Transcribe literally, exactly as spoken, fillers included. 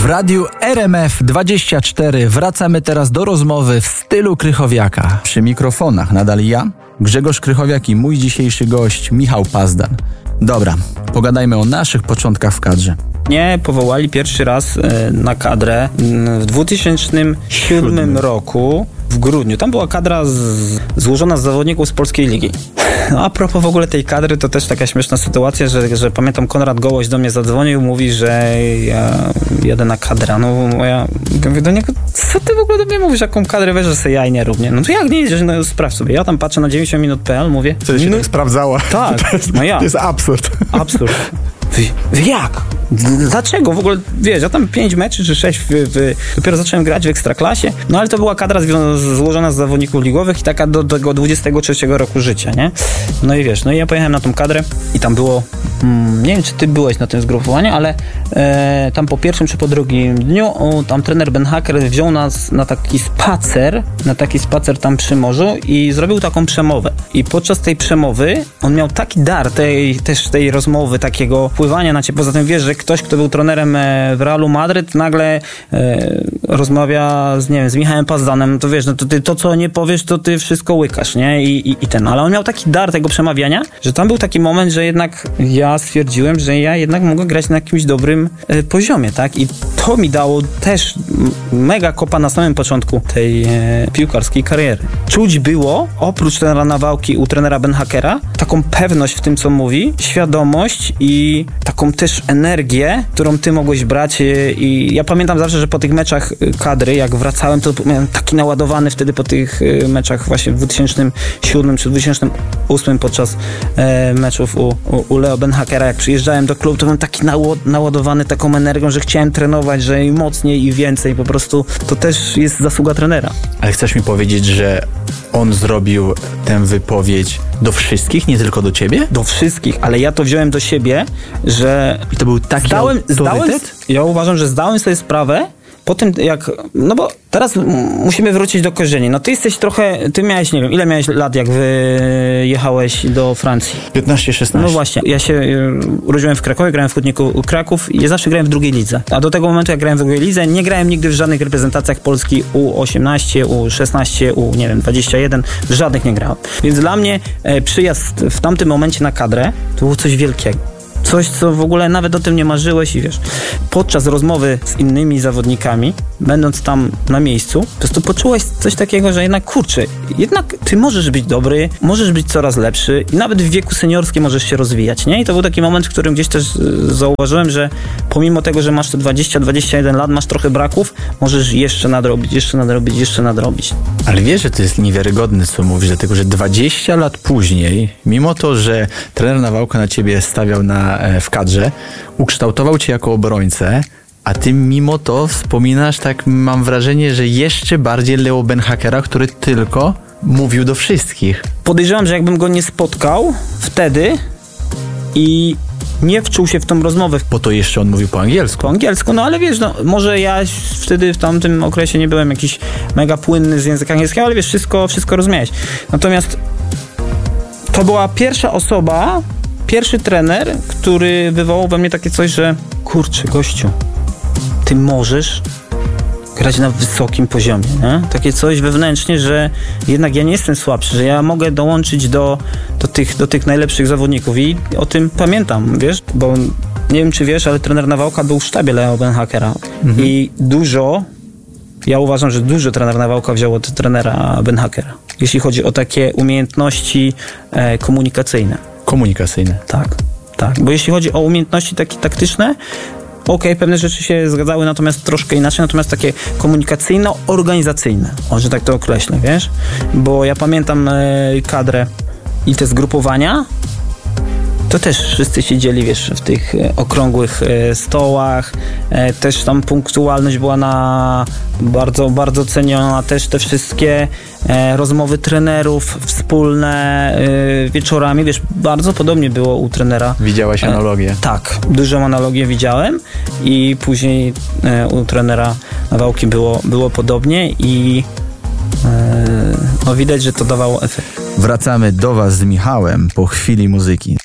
W radiu R M F dwadzieścia cztery wracamy teraz do rozmowy w stylu Krychowiaka. Przy mikrofonach nadal ja, Grzegorz Krychowiak i mój dzisiejszy gość Michał Pazdan. Dobra, pogadajmy o naszych początkach w kadrze. Mnie powołali pierwszy raz na kadrę w dwa tysiące siódmym roku w grudniu. Tam była kadra z, złożona z zawodników z polskiej ligi. No, a propos w ogóle tej kadry, to też taka śmieszna sytuacja, że, że pamiętam, Konrad Gołoś do mnie zadzwonił, mówi, że ja jadę na kadrę. No ja mówię do niego, co ty w ogóle do mnie mówisz, jaką kadrę weź, że sobie jaj nie rób, nie? No to jak nie jedziesz, no sprawdź sobie. Ja tam patrzę na dziewięćdziesiąt minut kropka p l, mówię... Co się no, tak sprawdzała? Tak, to jest, no ja. To jest absurd. Absurd. Jak? Dlaczego? W ogóle, wiesz, ja tam pięć meczy czy sześć w, w, dopiero zacząłem grać w Ekstraklasie, no ale to była kadra zwią- złożona z zawodników ligowych i taka do tego dwudziestego trzeciego roku życia, nie? No i wiesz, no i ja pojechałem na tą kadrę i tam było, hmm, nie wiem, czy ty byłeś na tym zgrupowaniu, ale e, tam po pierwszym czy po drugim dniu o, tam trener Ben Hacker wziął nas na taki spacer, na taki spacer tam przy morzu i zrobił taką przemowę. I podczas tej przemowy on miał taki dar tej, też tej rozmowy, takiego wpływania na ciebie. Poza tym wiesz, że ktoś, kto był trenerem w Realu Madryt, nagle e, rozmawia z, nie wiem, z Michałem Pazdanem, to wiesz, no to ty to, co nie powiesz, to ty wszystko łykasz, nie? I, i, i ten. Ale on miał taki dar tego przemawiania, że tam był taki moment, że jednak ja stwierdziłem, że ja jednak mogę grać na jakimś dobrym e, poziomie, tak? I to mi dało też mega kopa na samym początku tej e, piłkarskiej kariery. Czuć było, oprócz trenera Nawałki u trenera Ben Hackera, taką pewność w tym, co mówi, świadomość i taką też energię, którą ty mogłeś brać i ja pamiętam zawsze, że po tych meczach kadry, jak wracałem, to miałem taki naładowany wtedy po tych meczach właśnie w dwa tysiące siódmym czy dwa tysiące ósmym podczas e, meczów u, u, u Leo Ben Hackera, jak przyjeżdżałem do klubu, to byłem taki naładowany taką energią, że chciałem trenować, że i mocniej i więcej, po prostu to też jest zasługa trenera. Ale chcesz mi powiedzieć, że on zrobił tę wypowiedź do wszystkich, nie tylko do ciebie? Do wszystkich, ale ja to wziąłem do siebie, że... I to był taki zdałem, zdałem, autorytet? Ja uważam, że zdałem sobie sprawę po tym, jak... No bo teraz musimy wrócić do korzeni. No ty jesteś trochę... Ty miałeś, nie wiem, ile miałeś lat, jak wyjechałeś do Francji? piętnaście szesnaście. No właśnie. Ja się urodziłem w Krakowie, grałem w Hutniku Kraków i ja zawsze grałem w drugiej lidze. A do tego momentu, jak grałem w drugiej lidze, nie grałem nigdy w żadnych reprezentacjach Polski U osiemnaście, U szesnaście, U, nie wiem, dwadzieścia jeden. W żadnych nie grałem. Więc dla mnie e, przyjazd w tamtym momencie na kadrę to było coś wielkiego. Coś, co w ogóle nawet o tym nie marzyłeś i wiesz, podczas rozmowy z innymi zawodnikami, będąc tam na miejscu, po prostu poczułeś coś takiego, że jednak kurczę, jednak ty możesz być dobry, możesz być coraz lepszy i nawet w wieku seniorskim możesz się rozwijać, nie? I to był taki moment, w którym gdzieś też zauważyłem, że pomimo tego, że masz te dwadzieścia dwadzieścia jeden lat, masz trochę braków, możesz jeszcze nadrobić, jeszcze nadrobić, jeszcze nadrobić. Ale wiesz, że to jest niewiarygodne, co mówisz, dlatego, że dwadzieścia lat później, mimo to, że trener Nawałka na ciebie stawiał na w kadrze, ukształtował cię jako obrońcę, a ty mimo to wspominasz, tak mam wrażenie, że jeszcze bardziej Leo Ben Hackera, który tylko mówił do wszystkich. Podejrzewam, że jakbym go nie spotkał wtedy i nie wczuł się w tą rozmowę. Bo to jeszcze on mówił po angielsku. Po angielsku, no ale wiesz, no może ja wtedy w tamtym okresie nie byłem jakiś mega płynny z języka angielskiego, ale wiesz, wszystko, wszystko rozumiałeś. Natomiast to była pierwsza osoba, pierwszy trener, który wywołał we mnie takie coś, że kurczę, gościu, ty możesz grać na wysokim poziomie, nie? Takie coś wewnętrznie, że jednak ja nie jestem słabszy, że ja mogę dołączyć do, do, tych, do tych najlepszych zawodników i o tym pamiętam, wiesz, bo nie wiem, czy wiesz, ale trener Nawałka był w sztabie Leo Ben Hackera mhm. i dużo, ja uważam, że dużo trener Nawałka wziął od trenera Ben Hackera, jeśli chodzi o takie umiejętności e, komunikacyjne. Komunikacyjne. Tak, tak. Bo jeśli chodzi o umiejętności takie taktyczne, okej, okay, pewne rzeczy się zgadzały, natomiast troszkę inaczej, natomiast takie komunikacyjno-organizacyjne, o, że tak to określę, wiesz? Bo ja pamiętam e, kadrę i te zgrupowania, to też wszyscy siedzieli, wiesz, w tych e, okrągłych e, stołach, e, też tam punktualność była na bardzo, bardzo ceniona, też te wszystkie e, rozmowy trenerów wspólne e, wieczorami, wiesz, bardzo podobnie było u trenera. Widziałaś analogię? E, tak, dużą analogię widziałem i później e, u trenera Nawałki było, było podobnie i e, no widać, że to dawało efekt. Wracamy do was z Michałem po chwili muzyki.